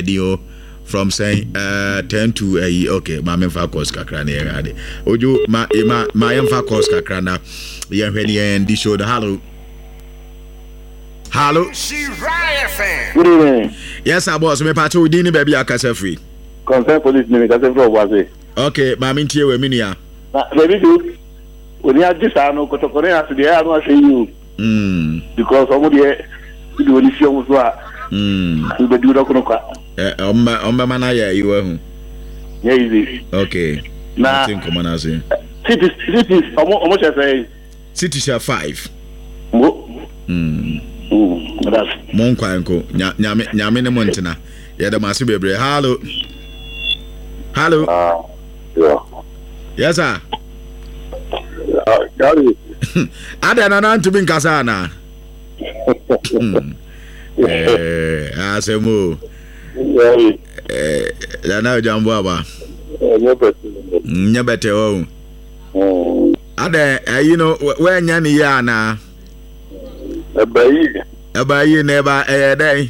Dio from saying 10 to okay, my memfa course kakra na yade. Ojo my memfa course kakra na ye hwede en di show the hello. Hello. Good evening. Yes, I boss me pacho di ni baby akasa free. Concern police name kase free obuase. Okay, ma me ntie we me nia. Na baby do. Oni agisa no kotokore as dey anu ase you. Because omo dey do oni fi omo so a. Be do do kono kwa. Omba mana ya iwe hu. Yeah, easy. Okay. Na think come na say. City omo say City share 5. Mo. Mon kwanko nyame ne montina ya da masu bebre. Hello. Yeah. Yes sir. Gary. Ada na ntu bin kasa na. Asemo. Na jambo aba. Nyabete o. Ada you know where nya ni ya na. Abayi never day.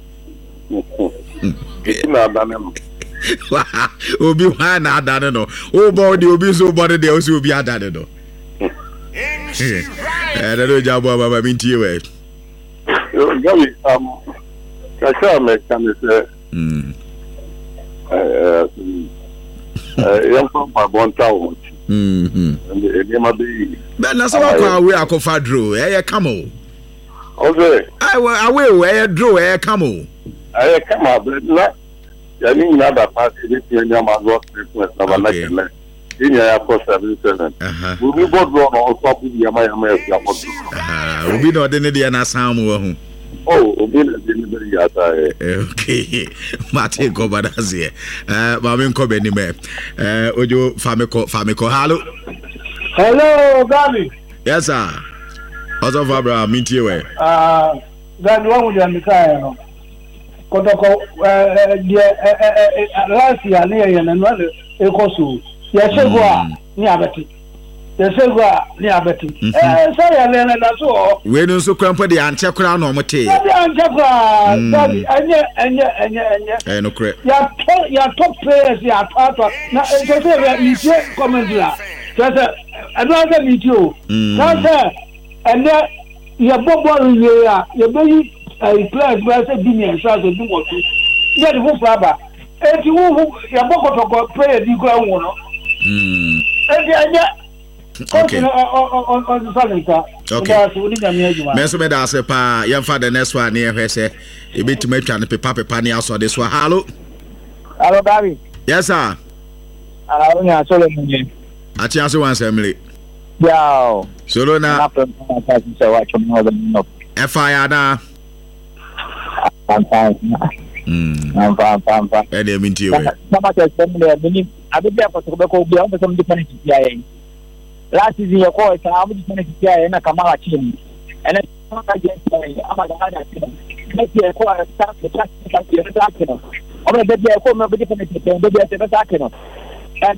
Obi wa na adane no. O body obi so body dey o so obi adane no. I don't jabo baba minti we. Gabi kasha me kan say yam from Bontown. E ma be. But na so kwa we akofa draw. Kamo. Okay. I will draw camo. I come up, but not. I mean, another party, this year, my work, Christmas, I'm like, in your post 77. We both run on top of your American. We not in the Anna Samu. Oh, okay. Martin Cobadazie. Mamin Cobenime. Ojo Famico. Hello, Gabi. Yes, sir. Also, Fabra, meet you. That one with the Mikhail. Kotoko, last year, near and another Ecosu. Yes, Niabati. Yes, Niabati. Sorry, Elena, that's all. We don't so crumple the answer crown or mate. And no crap. Your top players, your part of now, comment there. I'd rather meet you. And then your bubble here, your baby, players, but I said, Dinian, so I do what you get the whole father. And you your bubble play the ground one. Okay. On the silent. Okay. Meso me da se pa yam fa the next one near hwese e bit to make an paper near so this one. Hello. Hello, Gary. Yes, sir. I Solomon. A chance one assembly. Yeah. Solo na FIR na. I'm fine. I'm fine. And they mean to you. I be there for to go some different CIA. Last season, your call is how many different CIA and a Kamala Chin. And I'm against make your call start the attack. Or maybe I call me different people, and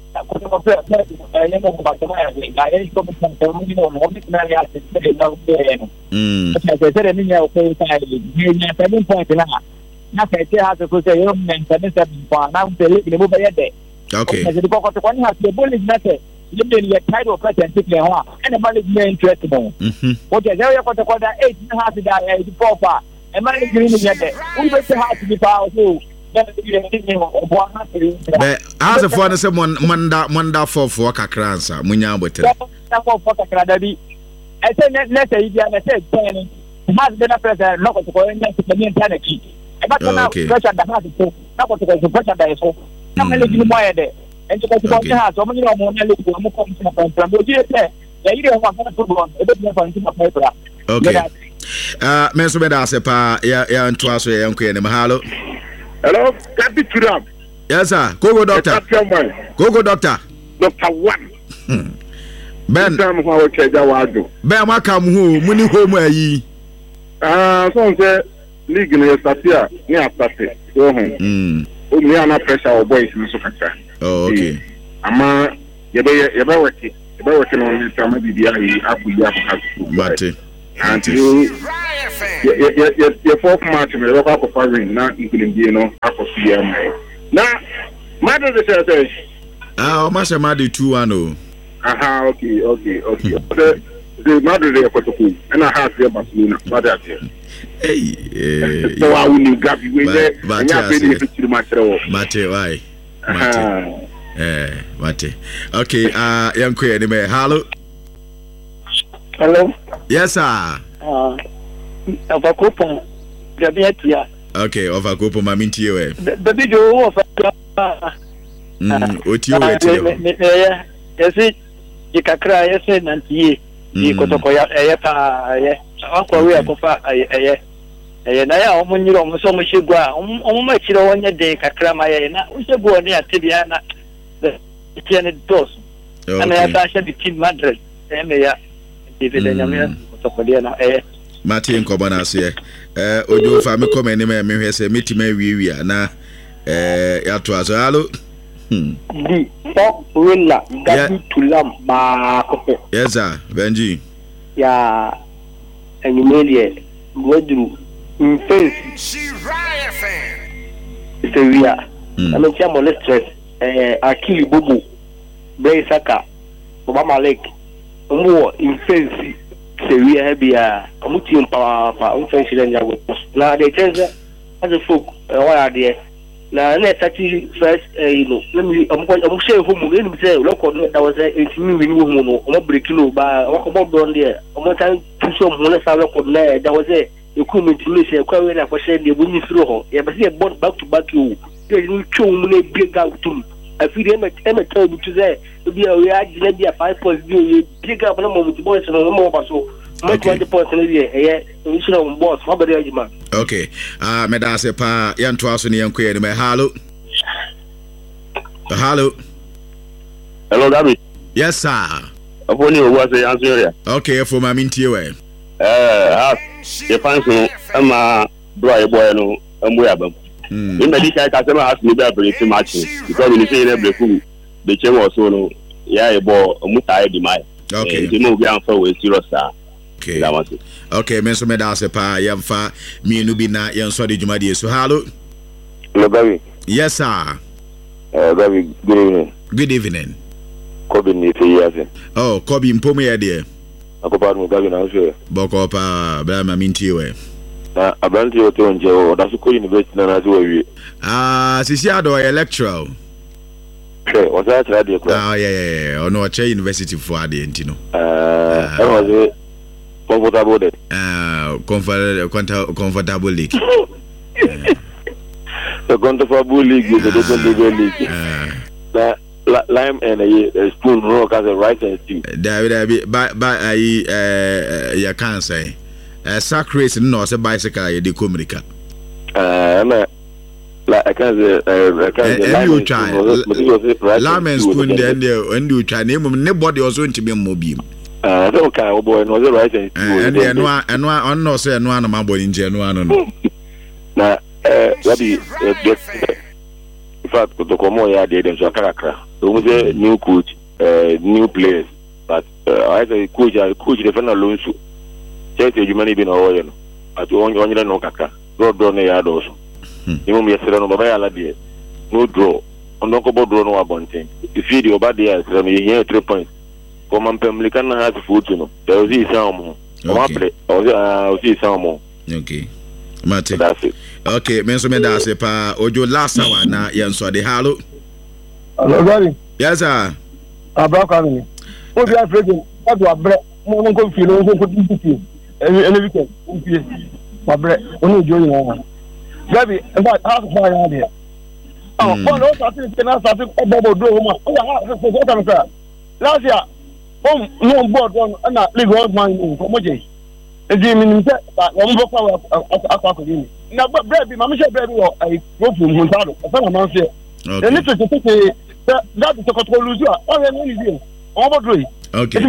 But as a father, someone manda for kakransa, munya bote. I said, let's say, I said, has been a president, not to go in to the entity. But now, pressure that has to not to go to pressure that is so. Come and live more there. And to go to the house, so many more from the you don't want to put on a bit more from the paper. Okay. Mesubeda sepa ya ntwaso ya nko ya mahalo. Hello, Happy Turam. Yes, sir. Go, doctor. Go, doctor. Dr. 1. Ben. Ben, ma kam hu muni home ayi. So say league no startia ni apate. So o mi ana pressure o boys no so kaka. Oh, okay. Ama ye be work no ni tama bibia yi abu ya ka. Mate. Until Your fourth match, we look up for ring, not including you know, up for CMA. Now, Madrid says, Masha Madi 2-1. Aha, okay. The Madrid are for the pool, and I have your Barcelona. What are you? Hey, so I will need grab you there. And you're ready to match. Mate, why? Mate. Okay, young queen, hello. Hello. Yes, sir. Overcoupon. Okay, overcoupon, my minty away. The video of what you wait? Yes, you can cry, yes, and ye. You could talk Uncle, we are and I almost knew almost so much. You go on my children 1 day, Kakramaya, we should go near Tibiana, the Janet Dos. And I said the Team Madrid, and they are Martin Cobanas here. Ojo family come any man, say, meet me, we are now. Yatwas, hello. The top winner, to lamp, yes, sir, Benji. Yeah, and you made it. Go through in face. She Riot fan. So we are. I'm a chamber stress. Akili Bubu, Bray Saka, Obama Lake, more in face. So we are happy. I'm with you in power. I'm finishing. Now they tell us as a folk. What are they? Now let's actually first. You know, let me. I'm sure who let me say local. That was a new. I'm breaking over. What about down there? I'm trying to show more. That was a. You couldn't say a query like I said, the winning through. Yeah, but he bought back to back you. You show big out to. I feel Emma told me to say, to be a reaction, maybe a 5 points view, pick up a moment to boys and no more. So, much 20 points in a year, you should have boss, what about the man? Okay, Medase Pa, Yan Twason, Yan Quay, hello. Hello. Hello, David. Yes, sir. Upon you was the answer. Okay, for my minty way. The fancy, I'm dry boy, no, and we have them. In medical customer has me there pretty much because when you say every food, the chair was so yeah, a ball, a mutai demai. Okay, the move young for with zero star. Okay, that was it. Okay, Mr. Medasepa, Yamfa, me Nubina, Yan Sodi Jumadi. So, hello. Hello, baby. Yes, sir. Baby, good evening. Good evening. Kobe, yes. Oh, Kobe, Mpome, dear. About me, baby, now, sir. Bokopa, Brahma Mintiwe. About your tone, Joe, that's a cool university, and as well. Sisiado electoral. Sure, was that radio? Oh, yeah. Or no, a university for the Intino. That was it. Comfortable day. Comfortable league. The comfortable league is the league. Lime and a spoon rock as a right and stew. David, by you can't say. Sack racing, no, a bicycle, the Comerica. I can't say, and you try. Lemon spoon, then you try. Nobody was going to be a mobile. No cowboy, no, the right and one, no, say, no, I'm about in January. Now, in fact, the Comoya did in Jakarta. There was a new coach, new players, but I say, coach, the final loans. Say, you may be no, but you only know Kaka. Road draw near also. You may say, no draw. On no draw no abundant. If you do bad years, you hear 3 points. Come on, Pemlican has food, you know. There was some. Okay. Some. Okay. Mate. That's it. Okay, Menso Medasepa, Ojo last hour now, Yanso de Halo. Hello, Gary. Yes, sir. Abraham. What do you have written? What do I break? No one can feel no one could be any weekend. My bread, only joining on. Gabby, about half a fire idea. Oh, one also I think I started a bubble door. Last year, no board one and not legal mine for much. And Jimmy said that one book of now, but Brady, Mamma Brady, I go from Montano, a son of Monsieur. The little to that is a control loser. All I need is over. Okay.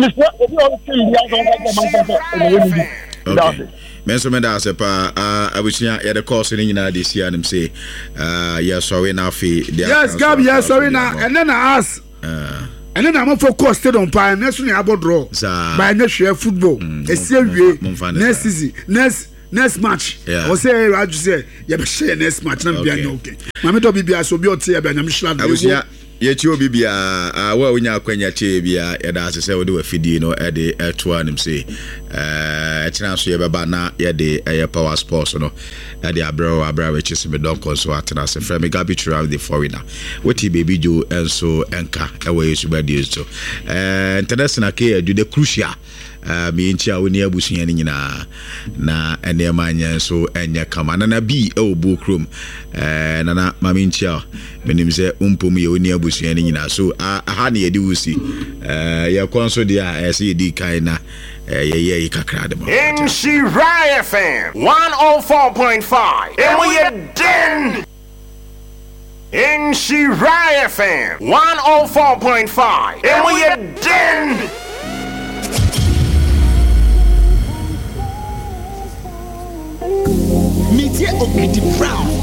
Menso Medasepa, I wish you had a course in the United States and say, yes, sorry, now fee. Yes, Gabby, yes, sorry, now, and then I ask. And then I'm focused on Pine, next one, I draw by next year football. A serious next season, next next match. Yeah. I was say Raju say you be share next match na be okay. Mama to be so be otie be nyam shila. I was ye chi obi bia wa onya akwanya che bia ye da se we do afidi no e de eto anim say etina so ye beba na ye de power sports no e de abra we chise me don so atena se frame gabi travel the foreigner weti baby jo enso enka e we yesu badi so international ke do the crucial me ntia woni abusuan ni nyina na ene manya so enye kama na bi e obo krom na mama ntia menim se umpom ye woni abusuan ni nyina so aha na ye di wusi ye konso dia se ye di kai na ye kakra de mo Nshira FM 104.5 and we are den Nshira FM 104.5 and we are den Media Ogidi Brown.